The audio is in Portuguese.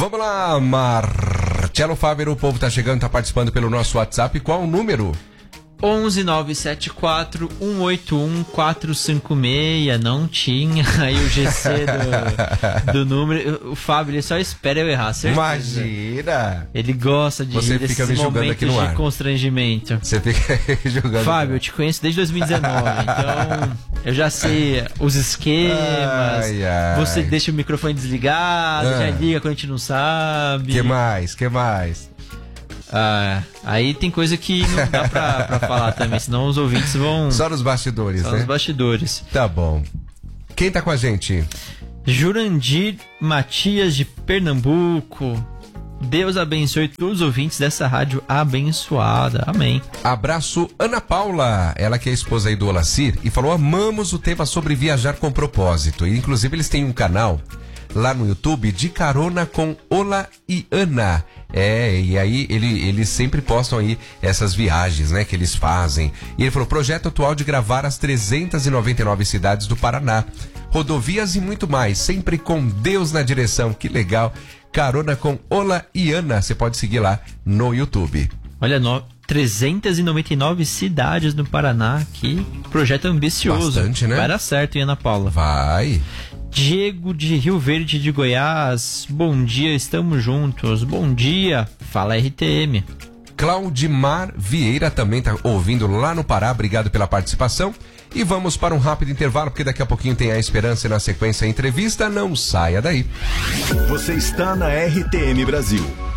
Vamos lá, Marcelo Fávero, o povo tá chegando, tá participando pelo nosso WhatsApp. Qual o número? 11974-181-456. Não tinha aí o GC do número. O Fábio, ele só espera eu errar, certeza. Imagina! Ele gosta de Você fica me julgando aqui no ar. De constrangimento. Você fica julgando. Fábio, eu te conheço desde 2019, então eu já sei os esquemas. Você deixa o microfone desligado, já liga quando a gente não sabe. Que mais? Aí tem coisa que não dá pra falar também, senão os ouvintes vão... Só nos bastidores, Só né? nos bastidores. Tá bom. Quem tá com a gente? Jurandir Matias de Pernambuco. Deus abençoe todos os ouvintes dessa rádio abençoada. Amém. Abraço, Ana Paula. Ela que é a esposa aí do Olacir e falou: amamos o tema sobre viajar com propósito. E inclusive eles têm um canal lá no YouTube de carona com Ola e Ana. E aí eles sempre postam aí essas viagens, né, que eles fazem. E ele falou: projeto atual de gravar as 399 cidades do Paraná, rodovias e muito mais, sempre com Deus na direção. Que legal. Carona com Ola e Ana. Você pode seguir lá no YouTube. Olha, 399 cidades no Paraná. Que projeto ambicioso. Bastante, né? Vai dar certo, hein, Ana Paula? Vai. Diego de Rio Verde de Goiás. Bom dia, estamos juntos. Bom dia. Fala RTM. Claudimar Vieira também tá ouvindo lá no Pará. Obrigado pela participação. E vamos para um rápido intervalo, porque daqui a pouquinho tem a Esperança e na sequência a entrevista. Não saia daí. Você está na RTM Brasil.